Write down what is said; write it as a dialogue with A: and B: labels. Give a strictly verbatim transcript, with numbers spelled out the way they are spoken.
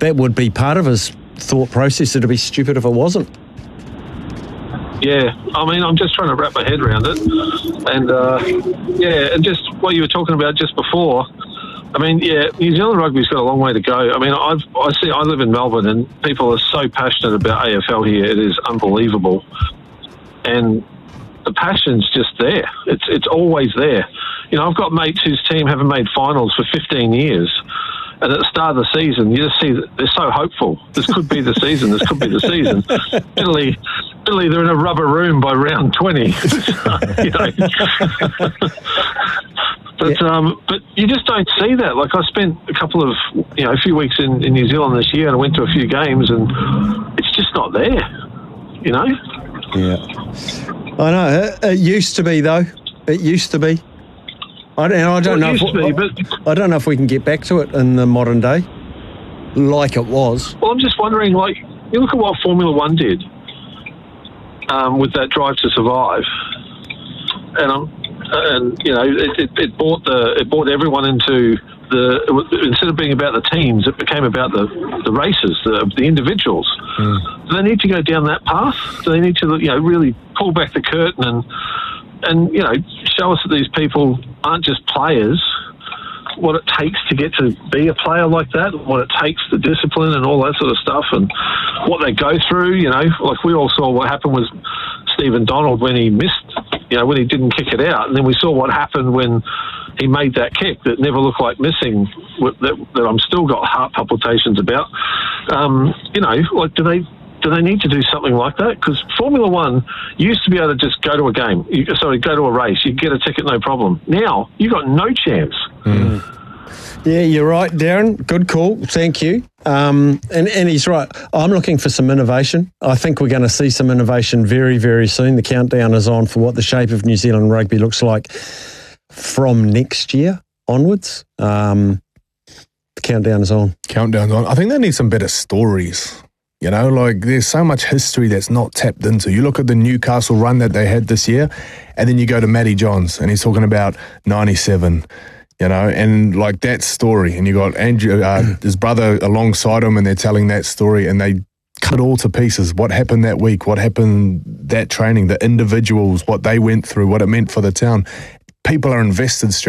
A: that would be part of his thought process. It'd be stupid if it wasn't.
B: Yeah, I mean, I'm just trying to wrap my head around it. And, uh, yeah, and just what you were talking about just before, I mean, yeah, New Zealand rugby's got a long way to go. I mean, I've, I see, I live in Melbourne and people are so passionate about A F L here. It is unbelievable. And the passion's just there. It's it's always there. You know, I've got mates whose team haven't made finals for fifteen years. And at the start of the season, you just see that they're so hopeful. This could be the season. This could be the season. Italy, Italy, they're in a rubber room by round twenty. You know. But yeah. um, but you just don't see that. Like I spent a couple of you know a few weeks in, in New Zealand this year, and I went to a few games, and it's just not there. You know.
A: Yeah. I know. It, it used to be though. It used to be. I don't, I don't
B: well,
A: know. If,
B: be, but,
A: I don't know if we can get back to it in the modern day, like it was.
B: Well, I'm just wondering. Like, you look at what Formula One did um, with that Drive to Survive, and um, and you know, it, it, it brought the it brought everyone into the. Instead of being about the teams, it became about the the races, the the individuals. Mm. Do they need to go down that path? Do they need to, you know, really pull back the curtain and? And, you know, show us that these people aren't just players, what it takes to get to be a player like that, what it takes, the discipline and all that sort of stuff, and what they go through, you know. Like we all saw what happened with Stephen Donald when he missed, you know, when he didn't kick it out. And then we saw what happened when he made that kick that never looked like missing, that, that I'm still got heart palpitations about. Um, you know, like, do they... Do they need to do something like that? Because Formula One used to be able to just go to a game, you, sorry, go to a race, you get a ticket, no problem. Now, you've got no chance.
A: Mm. Yeah, you're right, Darren. Good call. Thank you. Um, and, and he's right. I'm looking for some innovation. I think we're going to see some innovation very, very soon. The countdown is on for what the shape of New Zealand rugby looks like from next year onwards. Um, the countdown is on.
C: Countdown's on. I think they need some better stories. You know, like there's so much history that's not tapped into. You look at the Newcastle run that they had this year, and then you go to Matty Johns, and he's talking about ninety-seven, you know, and like that story. And you got Andrew, uh, his brother alongside him, and they're telling that story, and they cut it all to pieces. What happened that week? What happened that training? The individuals, what they went through, what it meant for the town. People are invested straight